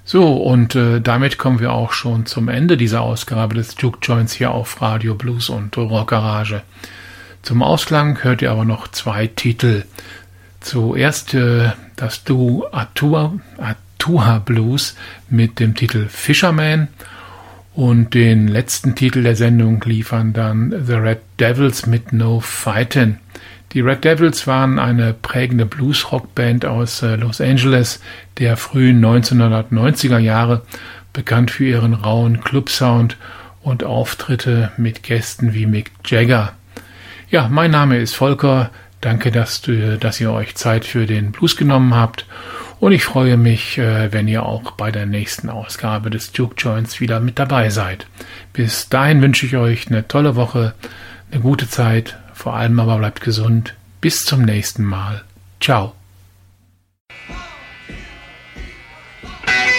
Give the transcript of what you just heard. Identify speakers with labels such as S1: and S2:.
S1: So, und damit kommen wir auch schon zum Ende dieser Ausgabe des Juke Joints hier auf Radio Blues und Rock Garage. Zum Ausklang hört ihr aber noch 2 Titel. Zuerst das Duo Atuha Blues mit dem Titel Fisherman und den letzten Titel der Sendung liefern dann The Red Devils mit No Fightin'. Die Red Devils waren eine prägende Blues-Rock-Band aus Los Angeles der frühen 1990er Jahre, bekannt für ihren rauen Club-Sound und Auftritte mit Gästen wie Mick Jagger. Ja, mein Name ist Volker. Danke, dass ihr euch Zeit für den Blues genommen habt. Und ich freue mich, wenn ihr auch bei der nächsten Ausgabe des Juke Joints wieder mit dabei seid. Bis dahin wünsche ich euch eine tolle Woche, eine gute Zeit. Vor allem aber bleibt gesund. Bis zum nächsten Mal. Ciao.